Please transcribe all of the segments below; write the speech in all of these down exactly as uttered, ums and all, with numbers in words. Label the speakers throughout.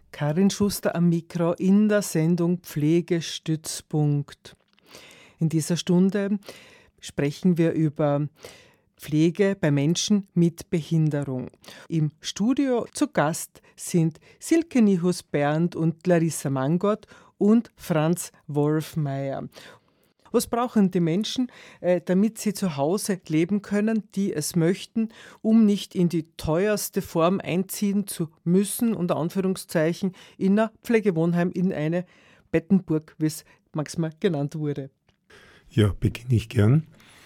Speaker 1: Karin Schuster am Mikro in der Sendung Pflegestützpunkt. In dieser Stunde sprechen wir über Pflege bei Menschen mit Behinderung. Im Studio zu Gast sind Silke Nihus-Bernd und Larissa Mangott und Franz Wolfmeier. Was brauchen die Menschen, damit sie zu Hause leben können, die es möchten, um nicht in die teuerste Form einziehen zu müssen, unter Anführungszeichen, in ein Pflegewohnheim, in eine Bettenburg, wie es manchmal genannt wurde?
Speaker 2: Ja, beginne ich gern.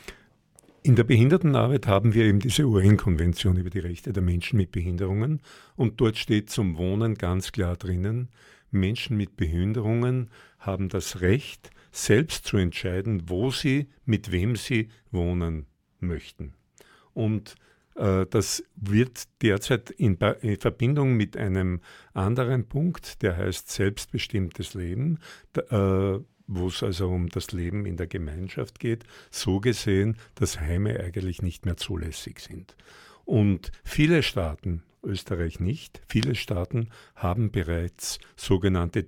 Speaker 2: In der Behindertenarbeit haben wir eben diese U N-Konvention über die Rechte der Menschen mit Behinderungen und dort steht zum Wohnen ganz klar drinnen, Menschen mit Behinderungen haben das Recht, selbst zu entscheiden, wo sie, mit wem sie wohnen möchten. Und äh, das wird derzeit in, in Verbindung mit einem anderen Punkt, der heißt selbstbestimmtes Leben, da, äh, wo es also um das Leben in der Gemeinschaft geht, so gesehen, dass Heime eigentlich nicht mehr zulässig sind. Und viele Staaten, Österreich nicht, viele Staaten haben bereits sogenannte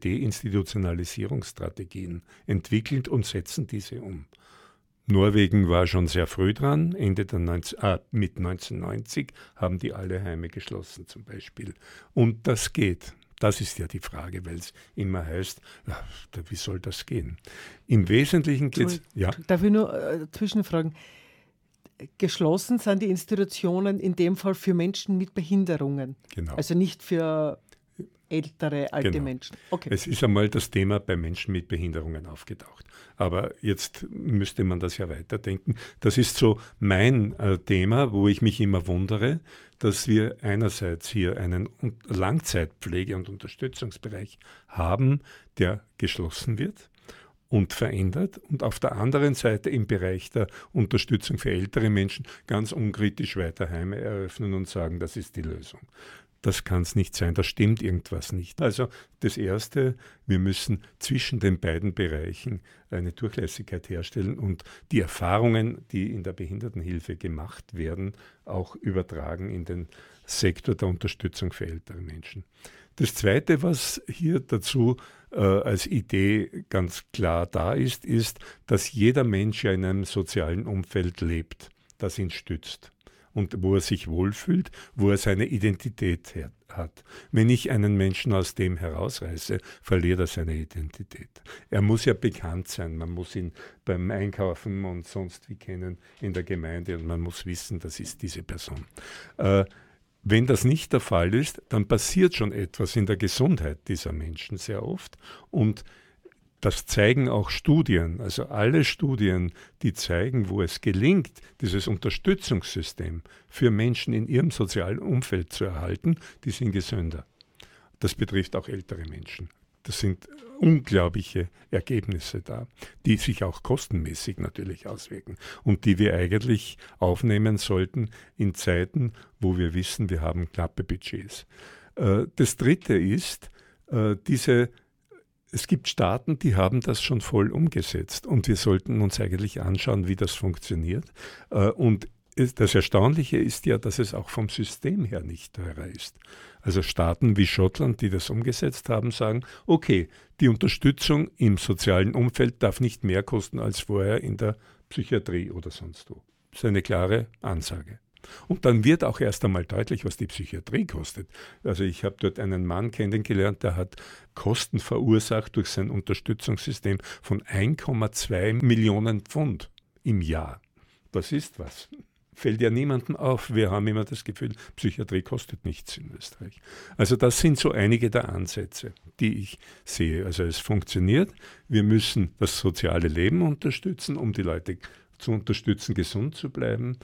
Speaker 2: Deinstitutionalisierungsstrategien entwickelt und setzen diese um. Norwegen war schon sehr früh dran, Ende der neunzig, äh, mit neunzehnhundertneunzig haben die alle Heime geschlossen zum Beispiel. Und das geht. Das ist ja die Frage, weil es immer heißt, ja, wie soll das gehen? Im Wesentlichen geht es... Ja.
Speaker 1: Darf ich nur äh, zwischenfragen? Geschlossen sind die Institutionen in dem Fall für Menschen mit Behinderungen.
Speaker 2: Genau.
Speaker 1: Also nicht für ältere, alte
Speaker 2: genau.
Speaker 1: Menschen. Okay.
Speaker 2: Es ist einmal das Thema bei Menschen mit Behinderungen aufgetaucht. Aber jetzt müsste man das ja weiterdenken. Das ist so mein äh, Thema, wo ich mich immer wundere, dass wir einerseits hier einen Langzeitpflege- und Unterstützungsbereich haben, der geschlossen wird und verändert und auf der anderen Seite im Bereich der Unterstützung für ältere Menschen ganz unkritisch weiter Heime eröffnen und sagen, das ist die Lösung. Das kann es nicht sein, da stimmt irgendwas nicht. Also das Erste, wir müssen zwischen den beiden Bereichen eine Durchlässigkeit herstellen und die Erfahrungen, die in der Behindertenhilfe gemacht werden, auch übertragen in den Sektor der Unterstützung für ältere Menschen. Das Zweite, was hier dazu äh, als Idee ganz klar da ist, ist, dass jeder Mensch ja in einem sozialen Umfeld lebt, das ihn stützt. Und wo er sich wohlfühlt, wo er seine Identität her- hat. Wenn ich einen Menschen aus dem herausreiße, verliert er seine Identität. Er muss ja bekannt sein, man muss ihn beim Einkaufen und sonst wie kennen in der Gemeinde und man muss wissen, das ist diese Person. Äh, wenn das nicht der Fall ist, dann passiert schon etwas in der Gesundheit dieser Menschen sehr oft und das zeigen auch Studien, also alle Studien, die zeigen, wo es gelingt, dieses Unterstützungssystem für Menschen in ihrem sozialen Umfeld zu erhalten, die sind gesünder. Das betrifft auch ältere Menschen. Das sind unglaubliche Ergebnisse da, die sich auch kostenmäßig natürlich auswirken und die wir eigentlich aufnehmen sollten in Zeiten, wo wir wissen, wir haben knappe Budgets. Das Dritte ist, diese Es gibt Staaten, die haben das schon voll umgesetzt und wir sollten uns eigentlich anschauen, wie das funktioniert. Und das Erstaunliche ist ja, dass es auch vom System her nicht teurer ist. Also Staaten wie Schottland, die das umgesetzt haben, sagen, okay, die Unterstützung im sozialen Umfeld darf nicht mehr kosten als vorher in der Psychiatrie oder sonst wo. Das ist eine klare Ansage. Und dann wird auch erst einmal deutlich, was die Psychiatrie kostet. Also ich habe dort einen Mann kennengelernt, der hat Kosten verursacht durch sein Unterstützungssystem von eins Komma zwei Millionen Pfund im Jahr. Das ist was. Fällt ja niemandem auf. Wir haben immer das Gefühl, Psychiatrie kostet nichts in Österreich. Also das sind so einige der Ansätze, die ich sehe. Also es funktioniert. Wir müssen das soziale Leben unterstützen, um die Leute zu unterstützen, gesund zu bleiben.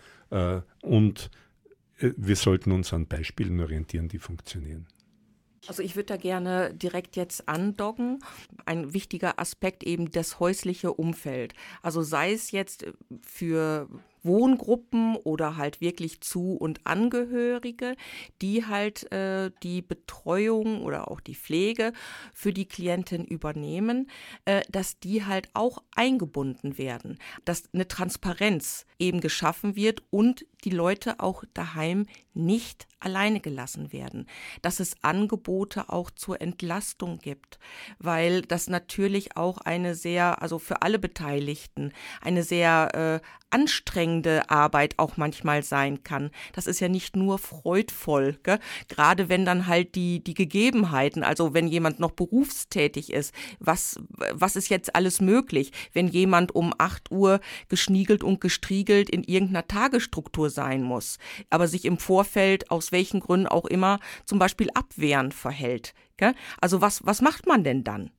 Speaker 2: Und wir sollten uns an Beispielen orientieren, die funktionieren.
Speaker 3: Also ich würde da gerne direkt jetzt andocken. Ein wichtiger Aspekt eben das häusliche Umfeld. Also sei es jetzt für Wohngruppen oder halt wirklich Zu- und Angehörige, die halt äh, die Betreuung oder auch die Pflege für die Klientin übernehmen, äh, dass die halt auch eingebunden werden, dass eine Transparenz eben geschaffen wird und die Leute auch daheim nicht alleine gelassen werden, dass es Angebote auch zur Entlastung gibt, weil das natürlich auch eine sehr, also für alle Beteiligten, eine sehr äh, anstrengende Arbeit auch manchmal sein kann. Das ist ja nicht nur freudvoll, gell? Gerade wenn dann halt die, die Gegebenheiten, also wenn jemand noch berufstätig ist, was, was ist jetzt alles möglich, wenn jemand um acht Uhr geschniegelt und gestriegelt in irgendeiner Tagesstruktur sein muss, aber sich im Vorfeld aus welchen Gründen auch immer zum Beispiel abwehrend verhält. Gell? Also was, was macht man denn dann?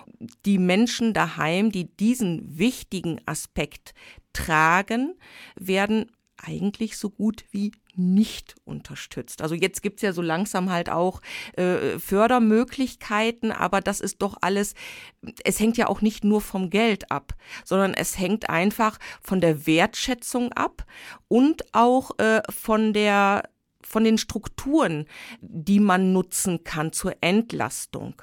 Speaker 3: Die Menschen daheim, die diesen wichtigen Aspekt tragen, werden eigentlich so gut wie nicht unterstützt. Also jetzt gibt es ja so langsam halt auch äh, Fördermöglichkeiten, aber das ist doch alles, es hängt ja auch nicht nur vom Geld ab, sondern es hängt einfach von der Wertschätzung ab und auch äh, von der, von den Strukturen, die man nutzen kann zur Entlastung.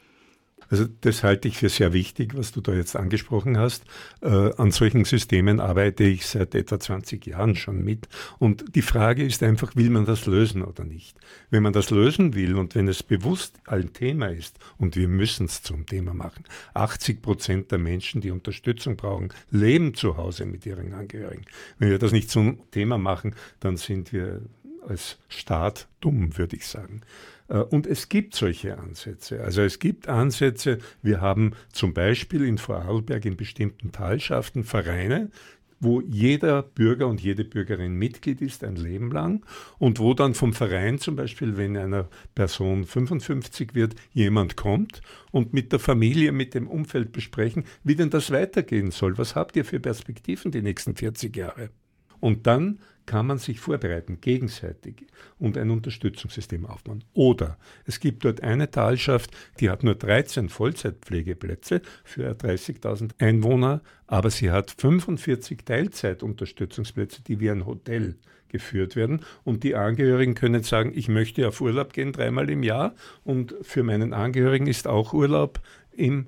Speaker 2: Also das halte ich für sehr wichtig, was du da jetzt angesprochen hast. Äh, an solchen Systemen arbeite ich seit etwa zwanzig Jahren schon mit. Und die Frage ist einfach, will man das lösen oder nicht? Wenn man das lösen will und wenn es bewusst ein Thema ist, und wir müssen es zum Thema machen, achtzig Prozent der Menschen, die Unterstützung brauchen, leben zu Hause mit ihren Angehörigen. Wenn wir das nicht zum Thema machen, dann sind wir als Staat dumm, würde ich sagen. Und es gibt solche Ansätze. Also es gibt Ansätze, wir haben zum Beispiel in Vorarlberg in bestimmten Talschaften Vereine, wo jeder Bürger und jede Bürgerin Mitglied ist, ein Leben lang, und wo dann vom Verein zum Beispiel, wenn einer Person fünfundfünfzig wird, jemand kommt und mit der Familie, mit dem Umfeld besprechen, wie denn das weitergehen soll. Was habt ihr für Perspektiven die nächsten vierzig Jahre? Und dann kann man sich vorbereiten, gegenseitig, und ein Unterstützungssystem aufbauen. Oder es gibt dort eine Talschaft, die hat nur dreizehn Vollzeitpflegeplätze für dreißigtausend Einwohner, aber sie hat fünfundvierzig Teilzeitunterstützungsplätze, die wie ein Hotel geführt werden. Und die Angehörigen können sagen, ich möchte auf Urlaub gehen, dreimal im Jahr, und für meinen Angehörigen ist auch Urlaub im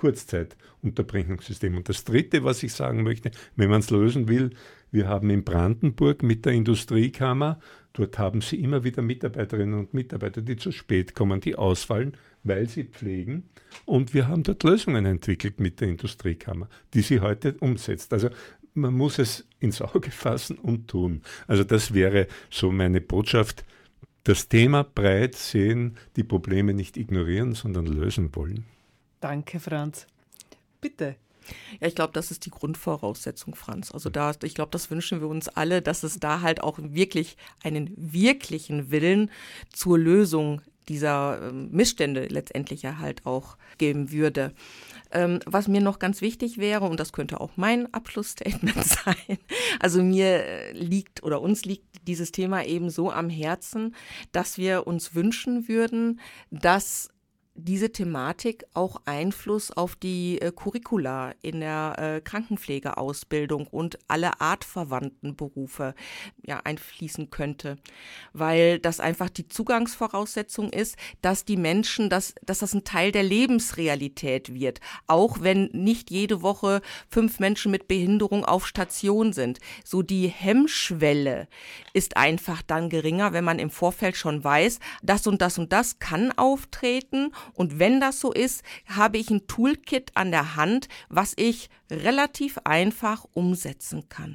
Speaker 2: Kurzzeitunterbringungssystem. Und das Dritte, was ich sagen möchte, wenn man es lösen will, wir haben in Brandenburg mit der Industriekammer, dort haben sie immer wieder Mitarbeiterinnen und Mitarbeiter, die zu spät kommen, die ausfallen, weil sie pflegen. Und wir haben dort Lösungen entwickelt mit der Industriekammer, die sie heute umsetzt. Also man muss es ins Auge fassen und tun. Also das wäre so meine Botschaft. Das Thema breit sehen, die Probleme nicht ignorieren, sondern lösen wollen.
Speaker 1: Danke, Franz. Bitte.
Speaker 3: Ja, ich glaube, das ist die Grundvoraussetzung, Franz. Also da, ich glaube, das wünschen wir uns alle, dass es da halt auch wirklich einen wirklichen Willen zur Lösung dieser äh, Missstände letztendlich ja halt auch geben würde. Ähm, was mir noch ganz wichtig wäre, und das könnte auch mein Abschlussstatement sein, also mir liegt oder uns liegt dieses Thema eben so am Herzen, dass wir uns wünschen würden, dass diese Thematik auch Einfluss auf die äh, Curricula in der äh, Krankenpflegeausbildung und alle artverwandten Berufe ja, einfließen könnte, weil das einfach die Zugangsvoraussetzung ist, dass die Menschen, dass, dass das ein Teil der Lebensrealität wird, auch wenn nicht jede Woche fünf Menschen mit Behinderung auf Station sind. So die Hemmschwelle ist einfach dann geringer, wenn man im Vorfeld schon weiß, das und das und das kann auftreten. Und wenn das so ist, habe ich ein Toolkit an der Hand, was ich relativ einfach umsetzen kann.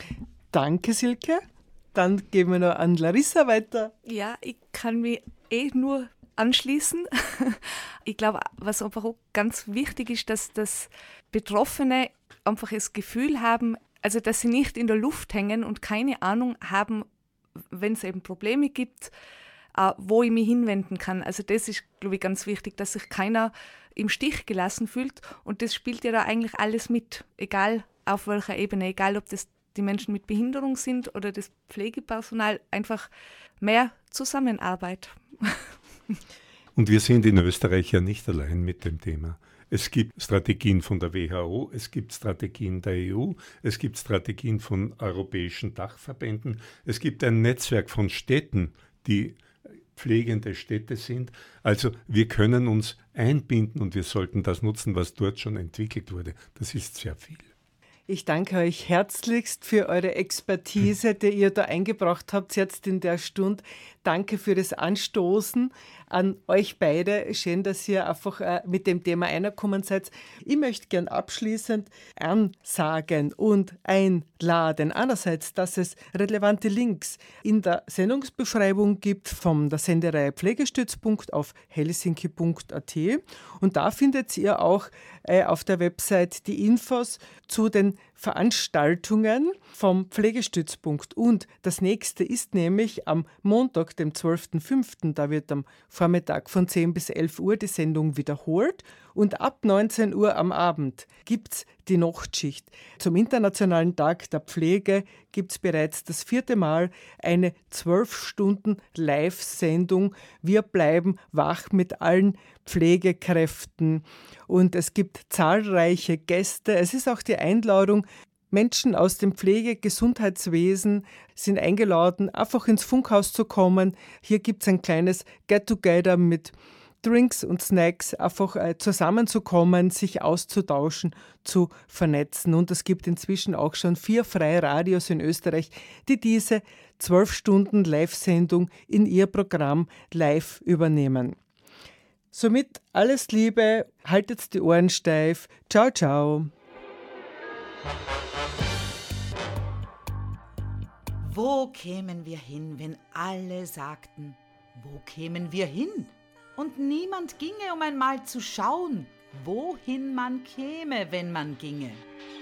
Speaker 1: Danke, Silke. Dann gehen wir noch an Larissa weiter.
Speaker 4: Ja, ich kann mich eh nur anschließen. Ich glaube, was einfach auch ganz wichtig ist, dass das Betroffene einfach das Gefühl haben, also dass sie nicht in der Luft hängen und keine Ahnung haben, wenn es eben Probleme gibt, Uh, wo ich mich hinwenden kann. Also das ist, glaube ich, ganz wichtig, dass sich keiner im Stich gelassen fühlt, und das spielt ja da eigentlich alles mit, egal auf welcher Ebene, egal ob das die Menschen mit Behinderung sind oder das Pflegepersonal, einfach mehr Zusammenarbeit.
Speaker 2: Und wir sind in Österreich ja nicht allein mit dem Thema. Es gibt Strategien von der W H O, es gibt Strategien der E U, es gibt Strategien von europäischen Dachverbänden, es gibt ein Netzwerk von Städten, die pflegende Städte sind. Also wir können uns einbinden und wir sollten das nutzen, was dort schon entwickelt wurde. Das ist sehr viel.
Speaker 1: Ich danke euch herzlichst für eure Expertise, die ihr da eingebracht habt jetzt in der Stunde. Danke für das Anstoßen an euch beide. Schön, dass ihr einfach äh, mit dem Thema eingekommen seid. Ich möchte gern abschließend ansagen und einladen. Einerseits, dass es relevante Links in der Sendungsbeschreibung gibt von der Sendereihe Pflegestützpunkt auf helsinki punkt a t. Und da findet ihr auch äh, auf der Website die Infos zu den Veranstaltungen vom Pflegestützpunkt. Und das nächste ist nämlich am Montag, dem zwölften fünften Da wird am Vormittag von zehn bis elf Uhr die Sendung wiederholt. Und ab neunzehn Uhr am Abend gibt es die Nachtschicht. Zum Internationalen Tag der Pflege gibt es bereits das vierte Mal eine zwölf Stunden Live-Sendung. Wir bleiben wach mit allen Pflegekräften. Und es gibt zahlreiche Gäste. Es ist auch die Einladung, Menschen aus dem Pflege-, Gesundheitswesen sind eingeladen, einfach ins Funkhaus zu kommen. Hier gibt es ein kleines Get-Together mit Drinks und Snacks, einfach äh, zusammenzukommen, sich auszutauschen, zu vernetzen. Und es gibt inzwischen auch schon vier freie Radios in Österreich, die diese zwölf Stunden Live-Sendung in ihr Programm live übernehmen. Somit alles Liebe, haltet die Ohren steif. Ciao, ciao.
Speaker 5: Wo kämen wir hin, wenn alle sagten, wo kämen wir hin? Und niemand ginge, um einmal zu schauen, wohin man käme, wenn man ginge.